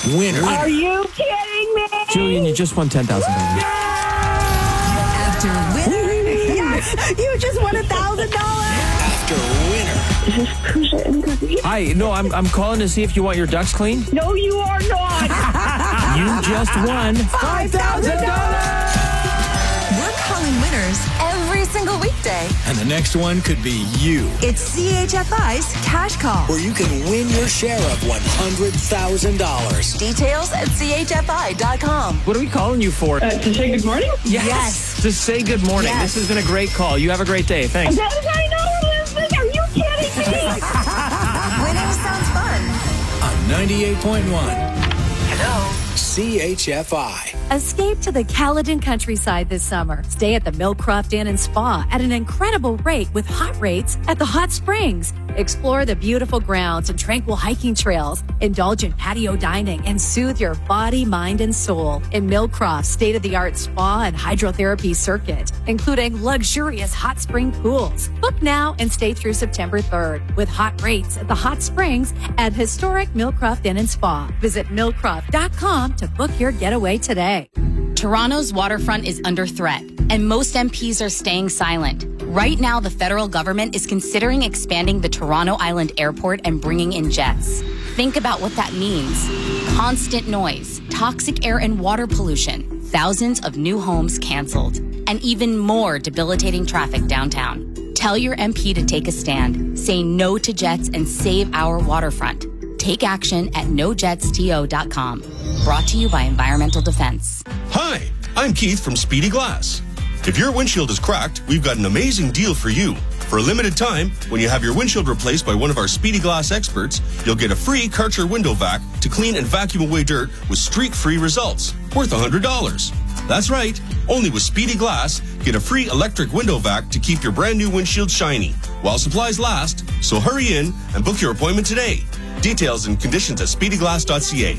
winner. Are you kidding me? Julian, you just won $10,000. After winner. Yes, you just won $1,000. After winner. Is this Pooja and Gabby? Hi, no, I'm calling to see if you want your ducks clean. No, you are not. You just won $5,000. We're calling winners every single weekday. And the next one could be you, It's CHFI's Cash Call. where you can win your share of $100,000. Details at chfi.com. What are we calling you for? To say good morning? Yes. To say good morning. Yes. This has been a great call. You have a great day. Thanks. That is, I know, Elizabeth. Are you kidding me? Winning sounds fun. On 98.1 Hello. CHFI. Escape to the Caledon countryside this summer. Stay at the Millcroft Inn and Spa at an incredible rate with hot rates at the hot springs. Explore the beautiful grounds and tranquil hiking trails. Indulge in patio dining and soothe your body, mind, and soul in Millcroft's state-of-the-art spa and hydrotherapy circuit, including luxurious hot spring pools. Book now and stay through September 3rd with hot rates at the hot springs at historic Millcroft Inn and Spa. Visit millcroft.com to book your getaway today. Toronto's waterfront is under threat, and most MPs are staying silent. Right now, the federal government is considering expanding the Toronto Island Airport and bringing in jets. Think about what that means. Constant noise, toxic air and water pollution, thousands of new homes canceled, and even more debilitating traffic downtown. Tell your MP to take a stand. Say no to jets and save our waterfront. Take action at nojetsto.com. Brought to you by Environmental Defense. Hi, I'm Keith from Speedy Glass. If your windshield is cracked, we've got an amazing deal for you. For a limited time, when you have your windshield replaced by one of our Speedy Glass experts, you'll get a free Karcher window vac to clean and vacuum away dirt with streak-free results, worth $100. That's right, only with Speedy Glass, get a free electric window vac to keep your brand new windshield shiny while supplies last. So hurry in and book your appointment today. Details and conditions at speedyglass.ca.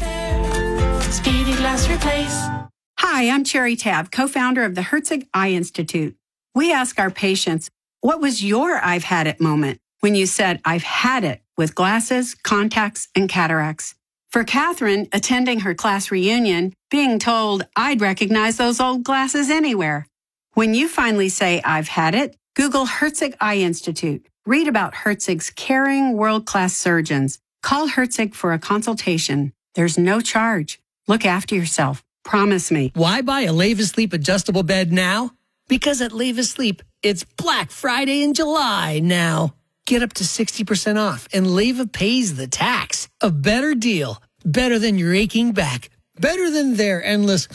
Speedy Glass Replace. Hi, I'm Cherry Tab, co-founder of the Herzig Eye Institute. We ask our patients, what was your I've had it moment when you said, I've had it with glasses, contacts, and cataracts? For Catherine, attending her class reunion, being told I'd recognize those old glasses anywhere. When you finally say, I've had it, Google Herzig Eye Institute. Read about Herzig's caring, world-class surgeons. Call Herzig for a consultation. There's no charge. Look after yourself. Promise me. Why buy a Leva Sleep adjustable bed now? Because at Leva Sleep, it's Black Friday in July now. Get up to 60% off, and Leva pays the tax. A better deal. Better than your aching back. Better than their endless...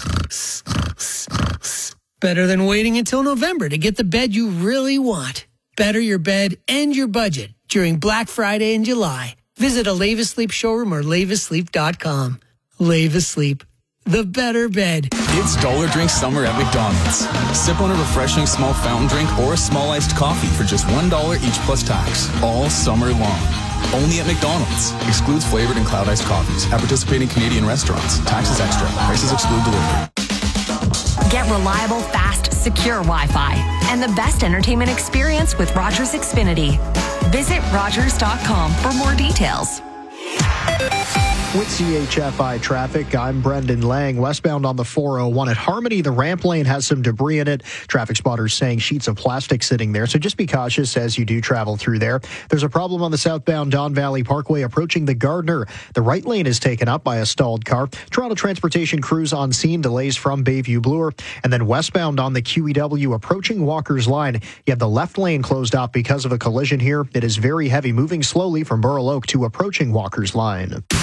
Better than waiting until November to get the bed you really want. Better your bed and your budget during Black Friday in July. Visit a Leva Sleep showroom or levasleep.com. Leva Sleep. The better bed. It's Dollar Drink Summer at McDonald's. Sip on a refreshing small fountain drink or a small iced coffee for just $1 each plus tax. All summer long. Only at McDonald's. Excludes flavored and cloud iced coffees. At participating Canadian restaurants. Taxes extra. Prices exclude delivery. Get reliable, fast, secure Wi-Fi and the best entertainment experience with Rogers Xfinity. Visit Rogers.com for more details. With CHFI traffic, I'm Brendan Lang. Westbound on the 401 at Harmony, the ramp lane has some debris in it. Traffic spotters saying sheets of plastic sitting there, so just be cautious as you do travel through there. There's a problem on the southbound Don Valley Parkway approaching the Gardner. The right lane is taken up by a stalled car. Toronto transportation crews on scene, delays from Bayview Bloor. And then westbound on the QEW approaching Walker's Line, you have the left lane closed off because of a collision here. It is very heavy, moving slowly from Burl Oak to approaching Walker's Line.